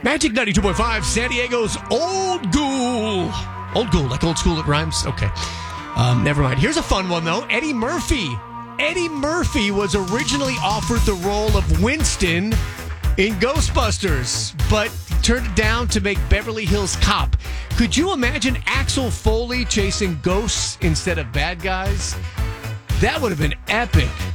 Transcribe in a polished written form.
Magic 92.5, San Diego's Old Ghoul. Old Ghoul, like old school, it rhymes? Okay. Never mind. Here's a fun one, though. Eddie Murphy. Eddie Murphy was originally offered the role of Winston in Ghostbusters, but turned it down to make Beverly Hills Cop. Could you imagine Axel Foley chasing ghosts instead of bad guys? That would have been epic.